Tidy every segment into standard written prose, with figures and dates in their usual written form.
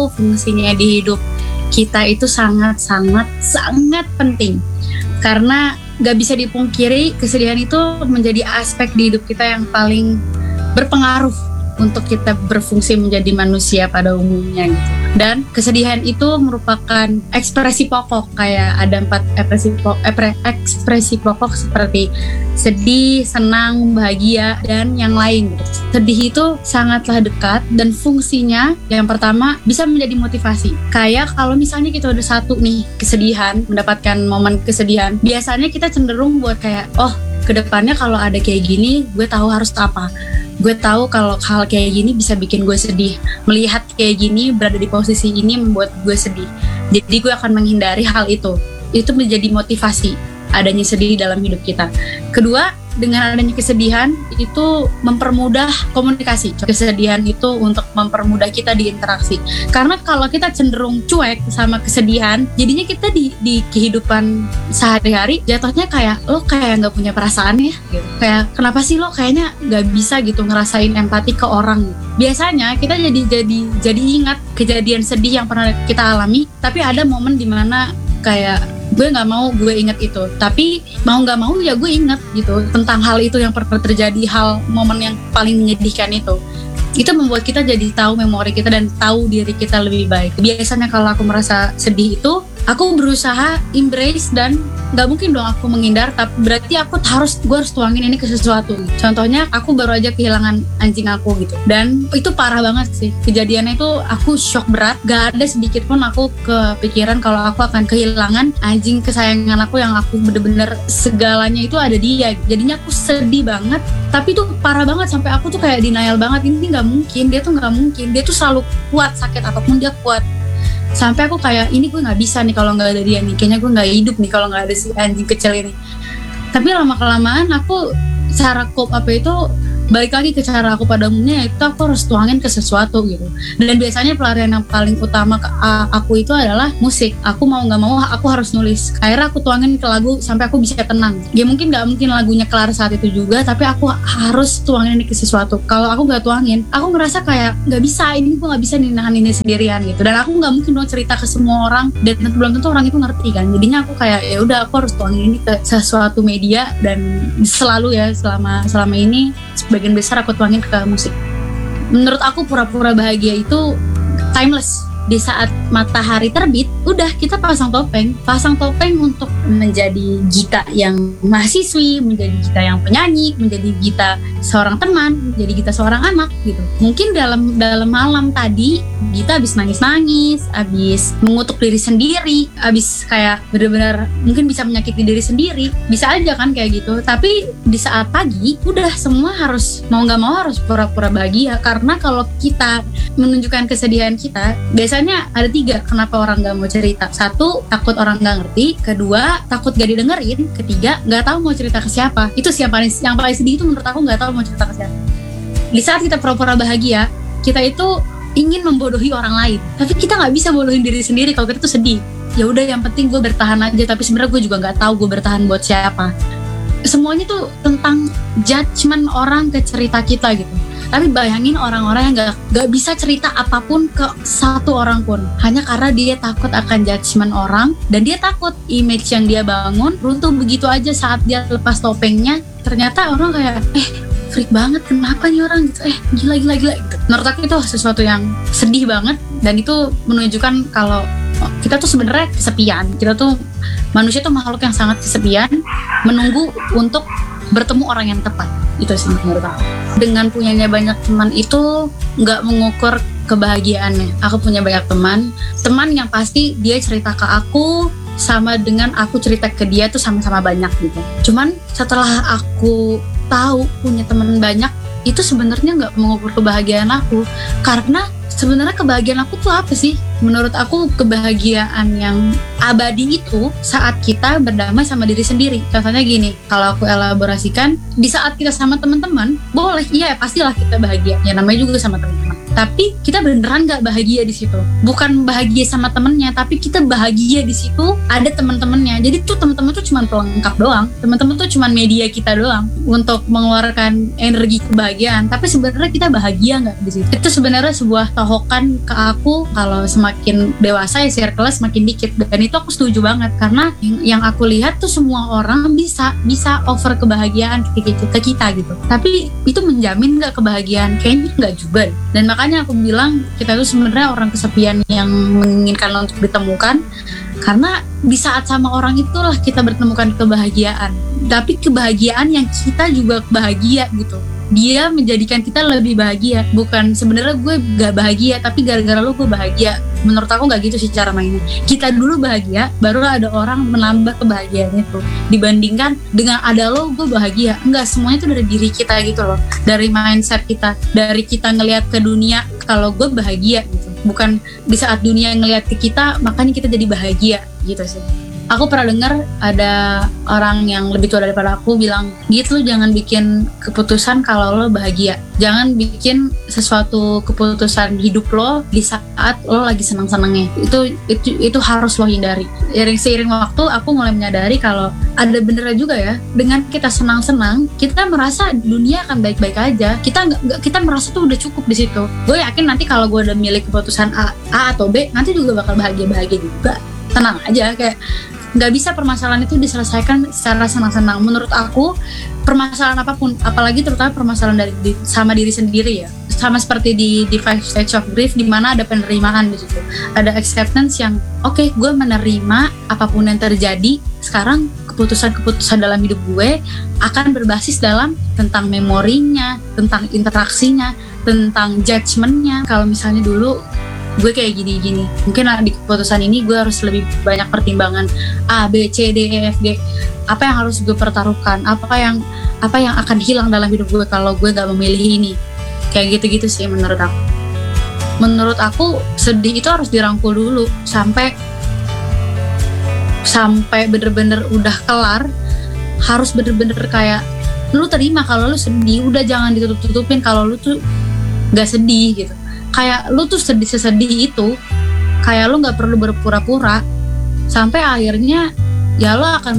itu fungsinya di hidup kita itu sangat penting. Karena gak bisa dipungkiri kesedihan itu menjadi aspek di hidup kita yang paling berpengaruh untuk kita berfungsi menjadi manusia pada umumnya gitu. Dan kesedihan itu merupakan ekspresi pokok, kayak ada 4 ekspresi pokok seperti sedih, senang, bahagia, dan yang lain gitu. Sedih itu sangatlah dekat dan fungsinya yang pertama bisa menjadi motivasi. Kayak kalau misalnya kita udah satu nih kesedihan, mendapatkan momen kesedihan, biasanya kita cenderung buat kayak, oh kedepannya kalau ada kayak gini gue tahu harus apa. Gue tahu kalau hal kayak gini bisa bikin gue sedih. Melihat kayak gini, berada di posisi ini membuat gue sedih. Jadi gue akan menghindari hal itu. Itu menjadi motivasi adanya sedih dalam hidup kita. Kedua, dengan adanya kesedihan itu mempermudah komunikasi. Kesedihan itu untuk mempermudah kita di interaksi. Karena kalau kita cenderung cuek sama kesedihan, jadinya kita di kehidupan sehari-hari jatuhnya kayak lo kayak nggak punya perasaan ya. Gitu. Kayak kenapa sih lo kayaknya nggak bisa gitu ngerasain empati ke orang. Biasanya kita jadi ingat kejadian sedih yang pernah kita alami, tapi ada momen dimana kayak gue nggak mau gue inget itu, tapi mau nggak mau ya gue inget gitu tentang hal itu yang pernah terjadi, hal momen yang paling menyedihkan itu membuat kita jadi tahu memori kita dan tahu diri kita lebih baik. Biasanya kalau aku merasa sedih itu aku berusaha embrace dan nggak mungkin dong aku menghindar, tapi berarti gue harus tuangin ini ke sesuatu. Contohnya aku baru aja kehilangan anjing aku gitu, dan itu parah banget sih kejadiannya itu. Aku shock berat, gak ada sedikit pun aku kepikiran kalau aku akan kehilangan anjing kesayangan aku yang aku bener-bener segalanya itu ada dia. Jadinya aku sedih banget, tapi itu parah banget sampai aku tuh kayak denial banget, ini nggak mungkin, dia tuh selalu kuat, sakit apapun dia kuat. Sampai aku kayak ini gue nggak bisa nih kalau nggak ada dia nih, kayaknya gue nggak hidup nih kalau nggak ada si anjing kecil ini. Tapi lama kelamaan aku cara cope apa itu balik lagi ke cara aku pada umumnya, itu aku harus tuangin ke sesuatu gitu. Dan biasanya pelarian yang paling utama ke aku itu adalah musik. Aku mau nggak mau aku harus nulis. Akhirnya aku tuangin ke lagu sampai aku bisa tenang. Ya mungkin nggak mungkin lagunya kelar saat itu juga, tapi aku harus tuangin ini ke sesuatu. Kalau aku nggak tuangin, aku ngerasa kayak nggak bisa, ini gue nggak bisa nih nahan ini sendirian gitu. Dan aku nggak mungkin dong cerita ke semua orang, dan belum tentu orang itu ngerti kan. Jadinya aku kayak ya udah, aku harus tuangin ini ke sesuatu media. Dan selalu ya selama ini sebagian besar aku tuangin ke musik. Menurut aku pura-pura bahagia itu timeless. Di saat matahari terbit, udah kita pasang topeng untuk menjadi Gita yang mahasiswi, menjadi Gita yang penyanyi, menjadi Gita seorang teman, menjadi Gita seorang anak gitu. Mungkin dalam malam tadi Gita habis nangis, habis mengutuk diri sendiri, habis kayak benar-benar mungkin bisa menyakiti diri sendiri, bisa aja kan kayak gitu. Tapi di saat pagi udah semua harus mau nggak mau harus pura-pura bahagia, karena kalau kita menunjukkan kesedihan kita, biasanya ada 3 kenapa orang gak mau cerita. 1, takut orang gak ngerti. 2, takut gak didengerin. 3, gak tahu mau cerita ke siapa. Itu yang paling sedih itu menurut aku, gak tahu mau cerita ke siapa. Di saat kita pura-pura bahagia, kita itu ingin membodohi orang lain, tapi kita gak bisa bodohin diri sendiri kalau kita tuh sedih. Ya udah, yang penting gue bertahan aja, tapi sebenarnya gue juga gak tahu gue bertahan buat siapa. Semuanya tuh tentang judgement orang ke cerita kita gitu. Tapi bayangin orang-orang yang gak bisa cerita apapun ke satu orang pun, hanya karena dia takut akan judgement orang, dan dia takut image yang dia bangun runtuh begitu aja saat dia lepas topengnya. Ternyata orang kayak freak banget, kenapa nih orang gitu, gila gitu. Menurut aku itu sesuatu yang sedih banget, dan itu menunjukkan kalau kita tuh sebenarnya kesepian. Kita tuh manusia tuh makhluk yang sangat kesepian, menunggu untuk bertemu orang yang tepat. Itu sih menurut aku. Dengan punyanya banyak teman itu nggak mengukur kebahagiaannya. Aku punya banyak teman yang pasti dia cerita ke aku sama dengan aku cerita ke dia tuh sama-sama banyak gitu. Cuman setelah aku tahu punya teman banyak, itu sebenarnya nggak mengukur kebahagiaan aku. Karena sebenarnya kebahagiaan aku tuh apa sih? Menurut aku kebahagiaan yang abadi itu saat kita berdamai sama diri sendiri. Contohnya gini, kalau aku elaborasikan, di saat kita sama teman-teman, boleh, iya pastilah kita bahagia. Ya namanya juga sama teman-teman. Tapi kita beneran gak bahagia di situ. Bukan bahagia sama temennya, tapi kita bahagia di situ ada teman-temannya. Jadi tuh teman-teman tuh cuma pelengkap doang. Teman-teman tuh cuma media kita doang untuk mengeluarkan energi kebahagiaan. Tapi sebenarnya kita bahagia nggak di situ? Itu sebenarnya sebuah tohokan ke aku kalau semakin dewasa ya circle-nya semakin dikit. Dan itu aku setuju banget karena yang aku lihat tuh semua orang bisa offer kebahagiaan ke kita gitu. Tapi itu menjamin nggak kebahagiaan? Kayaknya nggak juga. Dan makanya aku bilang kita tuh sebenarnya orang kesepian yang menginginkan untuk ditemukan, karena di saat sama orang itulah kita bertemukan kebahagiaan. Tapi kebahagiaan yang kita juga bahagia gitu. Dia menjadikan kita lebih bahagia. Bukan sebenarnya gue gak bahagia, tapi gara-gara lo gue bahagia. Menurut aku gak gitu sih cara mainnya. Kita dulu bahagia, baru ada orang menambah kebahagiaan itu. Dibandingkan dengan ada lo gue bahagia. Enggak, semuanya itu dari diri kita gitu loh. Dari mindset kita, dari kita ngelihat ke dunia kalau gue bahagia gitu. Bukan di saat dunia ngelihat ke kita makanya kita jadi bahagia gitu sih. Aku pernah dengar ada orang yang lebih tua daripada aku bilang, gitu, jangan bikin keputusan kalau lo bahagia. Jangan bikin sesuatu keputusan hidup lo di saat lo lagi senang-senangnya. Itu harus lo hindari. Seiring waktu aku mulai menyadari kalau ada benernya juga ya. Dengan kita senang-senang, kita merasa dunia akan baik-baik aja. Kita merasa tuh udah cukup di situ. Gue yakin nanti kalau gue udah milih keputusan A atau B, nanti juga bakal bahagia-bahagia juga. Tenang aja, kayak nggak bisa permasalahan itu diselesaikan secara senang-senang. Menurut aku permasalahan apapun, apalagi terutama permasalahan sama diri sendiri ya, sama seperti di 5 stage of grief, di mana ada penerimaan di situ, ada acceptance yang oke, gue menerima apapun yang terjadi. Sekarang keputusan-keputusan dalam hidup gue akan berbasis dalam tentang memorinya, tentang interaksinya, tentang judgementnya. Kalau misalnya dulu gue kayak gini-gini, mungkin di keputusan ini gue harus lebih banyak pertimbangan A, B, C, D, E, F, G. Apa yang harus gue pertaruhkan, apa yang akan hilang dalam hidup gue kalau gue gak memilih ini. Kayak gitu-gitu sih menurut aku. Menurut aku sedih itu harus dirangkul dulu sampai bener-bener udah kelar. Harus bener-bener kayak lu terima kalau lu sedih, udah jangan ditutup-tutupin kalau lu tuh gak sedih gitu. Kayak lu tuh sesedih itu, kayak lu nggak perlu berpura-pura, sampai akhirnya ya lo akan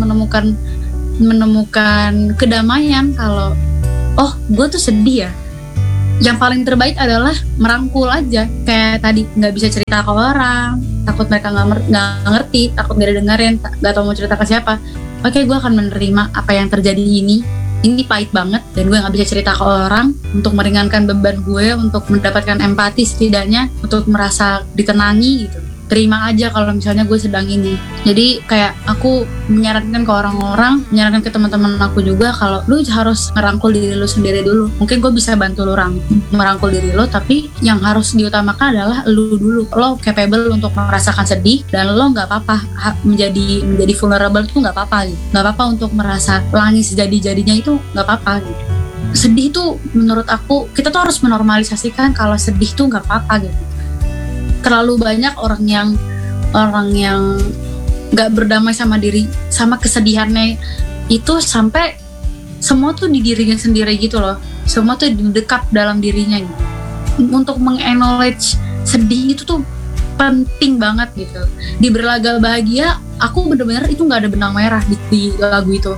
menemukan kedamaian kalau oh gue tuh sedih ya. Yang paling terbaik adalah merangkul aja, kayak tadi nggak bisa cerita ke orang, takut mereka nggak ngerti, takut nggak didengerin, nggak tahu mau cerita ke siapa. Oke, gue akan menerima apa yang terjadi ini pahit banget dan gue gak bisa cerita ke orang, untuk meringankan beban gue, untuk mendapatkan empati setidaknya, untuk merasa ditenangi gitu. Terima aja kalau misalnya gue sedang ini. Jadi kayak aku menyarankan ke orang-orang, menyarankan ke teman-teman aku juga, kalau lu harus merangkul diri lu sendiri dulu. Mungkin gue bisa bantu lu merangkul diri lu, tapi yang harus diutamakan adalah lu dulu. Lo capable untuk merasakan sedih, dan lo gak apa-apa menjadi vulnerable itu gak apa-apa gitu. Gak apa-apa untuk merasa langis sejadi-jadinya, itu gak apa-apa gitu. Sedih tuh menurut aku, kita tuh harus menormalisasikan kalau sedih tuh gak apa-apa gitu. Terlalu banyak orang yang nggak berdamai sama diri, sama kesedihannya itu, sampai semua tuh di dirinya sendiri gitu loh. Semua tuh didekap dalam dirinya gitu. Untuk meng-acknowledge sedih itu tuh penting banget gitu. Di Berlaga Bahagia, aku bener-bener itu nggak ada benang merah di lagu itu.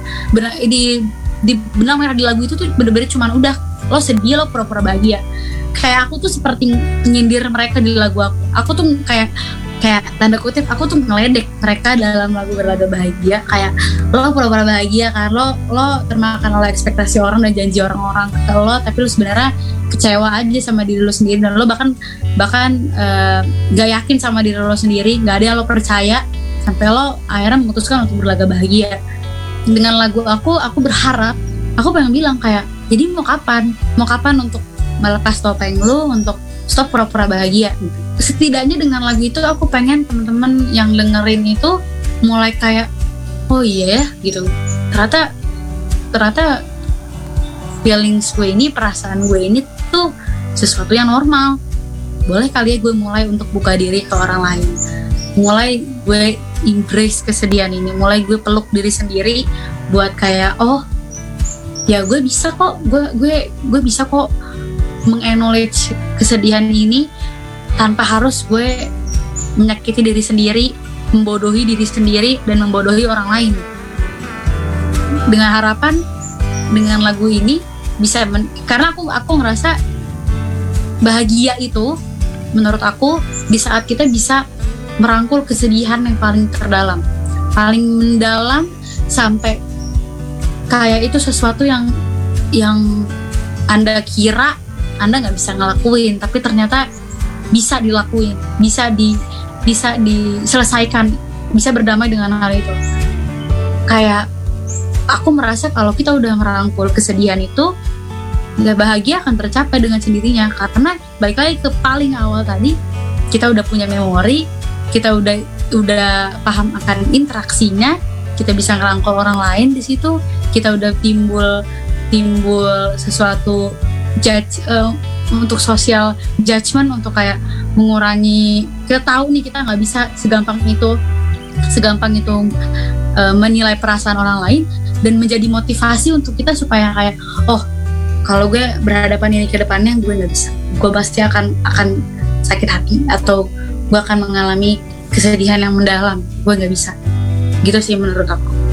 Di benang merah di lagu itu tuh bener-bener cuman udah lo sedih, lo pura-pura bahagia. Kayak aku tuh seperti nyindir mereka di lagu aku. Aku tuh kayak tanda kutip, aku tuh ngeledek mereka dalam lagu Berlaga Bahagia. Kayak lo pura-pura bahagia kan, lo termakan oleh ekspektasi orang dan janji orang-orang ke lo, tapi lo sebenarnya kecewa aja sama diri lo sendiri, dan lo bahkan gak yakin sama diri lo sendiri, gak ada yang lo percaya, sampai lo akhirnya memutuskan untuk berlaga bahagia. Dengan lagu aku berharap, aku pengen bilang kayak, jadi mau kapan untuk melepas topeng lu, untuk stop pura-pura bahagia gitu. Setidaknya dengan lagu itu aku pengen teman-teman yang dengerin itu mulai kayak, oh iya ya gitu, ternyata feelings gue ini, perasaan gue ini tuh sesuatu yang normal. Boleh kali ya gue mulai untuk buka diri ke orang lain, mulai gue embrace kesedihan ini, mulai gue peluk diri sendiri buat kayak ya gue bisa kok, gue bisa kok mengacknowledge kesedihan ini tanpa harus gue menyakiti diri sendiri, membodohi diri sendiri, dan membodohi orang lain. Dengan harapan dengan lagu ini bisa karena aku ngerasa bahagia itu menurut aku di saat kita bisa merangkul kesedihan yang paling terdalam, paling mendalam, sampai kayak itu sesuatu yang Anda kira Anda nggak bisa ngelakuin, tapi ternyata bisa dilakuin, bisa diselesaikan, bisa berdamai dengan hal itu. Kayak aku merasa kalau kita udah merangkul kesedihan itu, bahagia akan tercapai dengan sendirinya. Karena balik lagi ke paling awal tadi, kita udah punya memori, kita udah paham akan interaksinya, kita bisa ngerangkul orang lain di situ, kita udah timbul sesuatu untuk social judgment, untuk kayak mengurangi, kita tahu nih kita nggak bisa segampang itu menilai perasaan orang lain, dan menjadi motivasi untuk kita supaya kayak kalau gue berhadapan ini ke depannya gue nggak bisa, gue pasti akan sakit hati, atau gue akan mengalami kesedihan yang mendalam, gue nggak bisa. Gitu sih menurut aku.